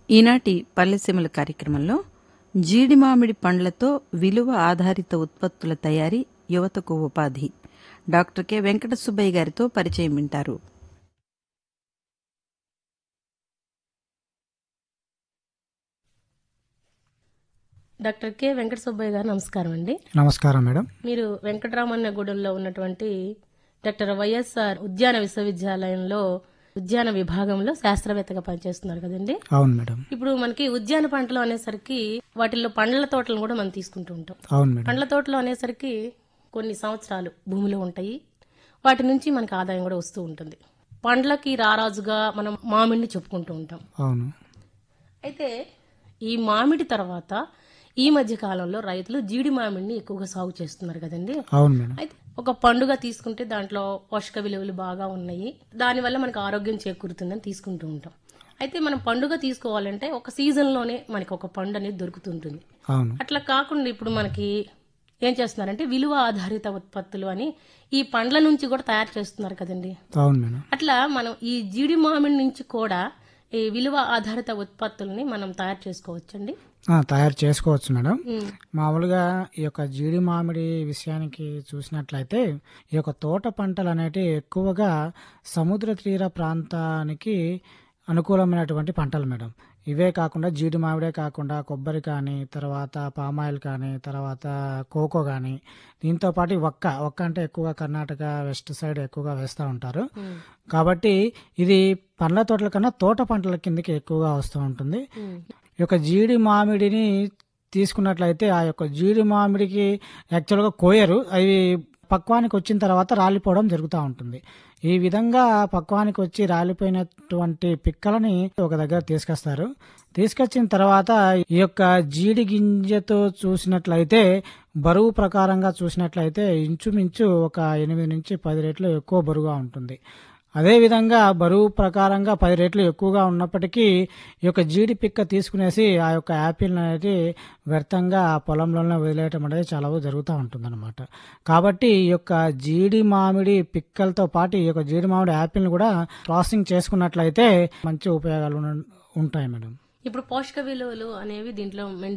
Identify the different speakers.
Speaker 1: ఈనాటి పల్లెసీమల కార్యక్రమంలో జీడి మామిడి పండ్లతో విలువ ఆధారిత ఉత్పత్తుల తయారీ యువతకు ఉపాధి డాక్టర్ కె వెంకట సుబ్బయ్య గారితో పరిచయం వింటారు.
Speaker 2: డాక్టర్ కె వెంకట సుబ్బయ్య గారు నమస్కారం అండి.
Speaker 3: నమస్కారం మేడం.
Speaker 2: మీరు వెంకటరామన్నగూడెంలో ఉన్నటువంటి డాక్టర్ వైఎస్ఆర్ ఉద్యాన విశ్వవిద్యాలయంలో ఉద్యాన విభాగంలో శాస్త్రవేత్తగా పనిచేస్తున్నారు కదండి.
Speaker 3: అవును మేడం.
Speaker 2: ఇప్పుడు మనకి ఉద్యాన పంటలు అనేసరికి వాటిల్లో పండ్ల తోటలను కూడా మనం తీసుకుంటూ ఉంటాం.
Speaker 3: అవును మేడం.
Speaker 2: పండ్ల తోటలు అనేసరికి కొన్ని సంవత్సరాలు భూమిలో ఉంటాయి, వాటి నుంచి మనకి ఆదాయం కూడా వస్తూ ఉంటుంది. పండ్లకి రారాజుగా మనం మామిడిని చెప్పుకుంటూ ఉంటాం.
Speaker 3: అవును.
Speaker 2: అయితే ఈ మామిడి తర్వాత ఈ మధ్య కాలంలో రైతులు జీడి మామిడిని ఎక్కువగా సాగు చేస్తున్నారు కదండి.
Speaker 3: అవును మేడం.
Speaker 2: అయితే ఒక పండుగ తీసుకుంటే దాంట్లో పోషక విలువలు బాగా ఉన్నాయి, దానివల్ల మనకు ఆరోగ్యం చేకూరుతుందని తీసుకుంటూ ఉంటాం. అయితే మనం పండుగ తీసుకోవాలంటే ఒక సీజన్లోనే మనకి ఒక పండు అనేది దొరుకుతుంటుంది.
Speaker 3: అవును.
Speaker 2: అట్లా కాకుండా ఇప్పుడు మనకి ఏం చేస్తున్నారంటే విలువ ఆధారిత ఉత్పత్తులు అని ఈ పండ్ల నుంచి కూడా తయారు చేస్తున్నారు కదండి.
Speaker 3: అవును మేడం.
Speaker 2: అట్లా మనం ఈ జీడి మామిడి నుంచి కూడా ఈ విలువ ఆధారిత ఉత్పత్తుల్ని మనం తయారు చేసుకోవచ్చండి.
Speaker 3: తయారు చేసుకోవచ్చు మేడం. మామూలుగా ఈ యొక్క జీడి మామిడి విషయానికి చూసినట్లయితే ఈ యొక్క తోట పంటలు అనేటివి ఎక్కువగా సముద్ర తీర ప్రాంతానికి అనుకూలమైనటువంటి పంటలు మేడం. ఇవే కాకుండా జీడి మామిడే కాకుండా కొబ్బరి కానీ, తర్వాత పామాయిల్ కానీ, తర్వాత కోకో కానీ, దీంతో పాటు ఒక్క అంటే ఎక్కువగా కర్ణాటక వెస్ట్ సైడ్ ఎక్కువగా వేస్తూ ఉంటారు. కాబట్టి ఇది పండ్ల తోటల కన్నా తోట పంటల కిందకి ఎక్కువగా వస్తూ ఉంటుంది. ఈ యొక్క జీడి మామిడిని తీసుకున్నట్లయితే ఆ యొక్క జీడి మామిడికి యాక్చువల్గా కోయరు, అవి పక్వానికి వచ్చిన తర్వాత రాలిపోవడం జరుగుతూ ఉంటుంది. ఈ విధంగా పక్వానికి వచ్చి రాలిపోయినటువంటి పిక్కలని ఒక దగ్గర తీసుకొస్తారు. తీసుకొచ్చిన తర్వాత ఈ యొక్క జీడి గింజతో చూసినట్లయితే బరువు ప్రకారంగా చూసినట్లయితే ఇంచుమించు ఒక 8 నుంచి 10 రెట్లు ఎక్కువ బరువుగా ఉంటుంది. అదేవిధంగా బరువు ప్రకారంగా 10 రెట్లు ఎక్కువగా ఉన్నప్పటికీ ఈ యొక్క జీడి పిక్క తీసుకునేసి ఆ యొక్క యాపిల్ అనేది వ్యర్థంగా పొలంలోనే వదిలేయటం అనేది చాలా జరుగుతూ ఉంటుందన్నమాట. కాబట్టి ఈ యొక్క జీడి మామిడి పిక్కలతో పాటు ఈ యొక్క జీడి మామిడి యాపిల్ని కూడా ప్రాసెసింగ్ చేసుకున్నట్లయితే మంచి ఉపయోగాలు ఉంటాయి మేడం.
Speaker 2: ఇప్పుడు పోషక విలువలు అనేవి దీంట్లో